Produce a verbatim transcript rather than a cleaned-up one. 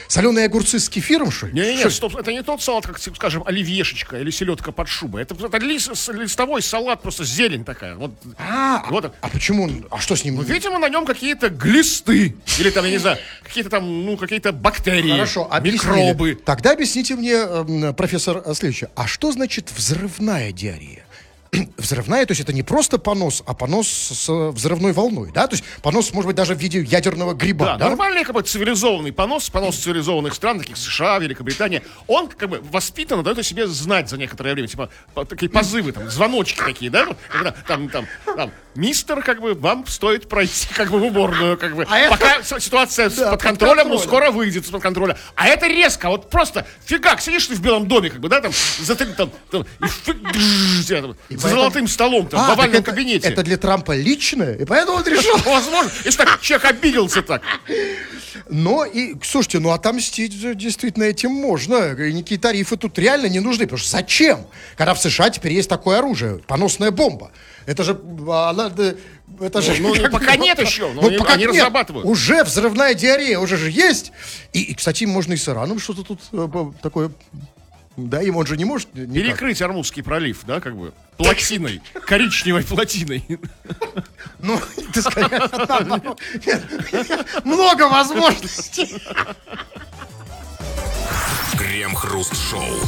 Соленые огурцы с кефиром, что ли? Не-не-не, стоп, это не тот салат, как, скажем, оливьешечка или селедка под шубой. Это, это лист, листовой салат, просто зелень такая. Вот, А, вот. а почему? А что с ним? Ну, видимо, на нем какие-то глисты. Или там, я не знаю, какие-то там, ну, какие-то бактерии. Хорошо, объяснили. Микробы. Тогда объясните мне, э, профессор, следующее. А что значит взрывная диарея? Взрывная, то есть это не просто понос, а понос с взрывной волной, да? То есть понос, может быть, даже в виде ядерного гриба, Да, да? нормальный, как бы, цивилизованный понос, понос цивилизованных стран, таких США, Великобритания, он, как бы, воспитанно дает о себе знать за некоторое время, типа, по, такие позывы, там, звоночки такие, да, вот, когда, там, там, там, мистер, как бы, вам стоит пройти, как бы, в уборную, как бы, А пока это... ситуация да, под контролем, под но скоро выйдет из-под контроля. А это резко, вот просто, фигак, сидишь ты в Белом доме, как бы, да, там, за, там, там, и фиг, тебя, там, И за поэтому... золотым столом, там, А, в овальном это, кабинете. это для Трампа личное, и поэтому он решил. Возможно, если так человек обиделся так. Но и, слушайте, ну отомстить же действительно этим можно. И никакие тарифы тут реально не нужны. Потому что зачем? Когда в США теперь есть такое оружие, поносная бомба. Это же... Она, это же ну, ну, пока нет еще, но ну, они, пока они нет. разрабатывают. Уже взрывная диарея, уже же есть. И, и кстати, можно и с Ираном что-то тут э, такое... Да, им он же не может... Никак. Перекрыть Армузский пролив, да, как бы, плотиной, коричневой плотиной. Ну, ты скажи, много возможностей. Крем-хруст-шоу.